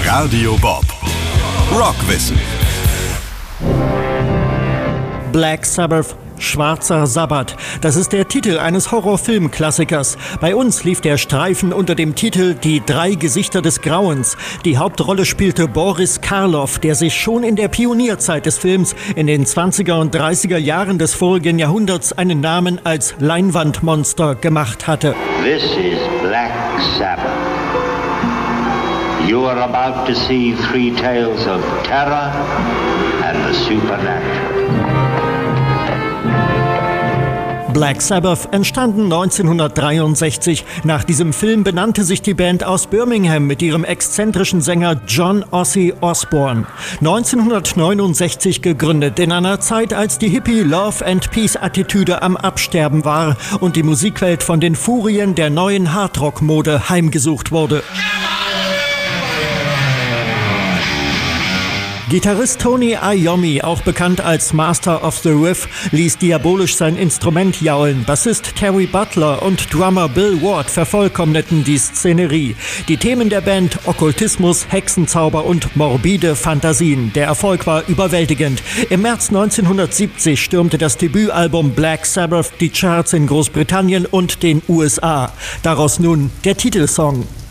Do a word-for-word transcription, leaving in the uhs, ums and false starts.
Radio Bob. Rockwissen. Black Sabbath, Schwarzer Sabbat. Das ist der Titel eines Horrorfilmklassikers. Bei uns lief der Streifen unter dem Titel Die drei Gesichter des Grauens. Die Hauptrolle spielte Boris Karloff, der sich schon in der Pionierzeit des Films in den zwanziger und dreißiger Jahren des vorigen Jahrhunderts einen Namen als Leinwandmonster gemacht hatte. This is Black Sabbath. You are about to see three tales of terror and the supernatural. Black Sabbath entstanden neunzehnhundertdreiundsechzig. Nach diesem Film benannte sich die Band aus Birmingham mit ihrem exzentrischen Sänger John Ozzy Osbourne. neunzehnhundertneunundsechzig gegründet, in einer Zeit, als die Hippie-Love-and-Peace-Attitüde am Absterben war und die Musikwelt von den Furien der neuen Hardrock-Mode heimgesucht wurde. Gitarrist Tony Iommi, auch bekannt als Master of the Riff, ließ diabolisch sein Instrument jaulen. Bassist Terry Butler und Drummer Bill Ward vervollkommneten die Szenerie. Die Themen der Band: Okkultismus, Hexenzauber und morbide Fantasien. Der Erfolg war überwältigend. Im März neunzehnhundertsiebzig stürmte das Debütalbum Black Sabbath die Charts in Großbritannien und den U S A. Daraus nun der Titelsong.